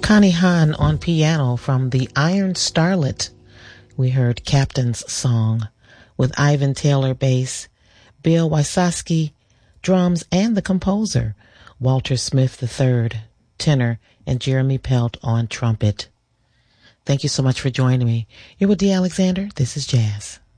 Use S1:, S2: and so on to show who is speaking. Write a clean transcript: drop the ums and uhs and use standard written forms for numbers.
S1: Connie Hahn on piano from the Iron Starlet. We heard Captain's Song with Ivan Taylor bass, Bill Wysocki drums, and the composer, Walter Smith III, tenor, and Jeremy Pelt on trumpet. Thank you so much for joining me. You're with Dee Alexander. This is Jazz.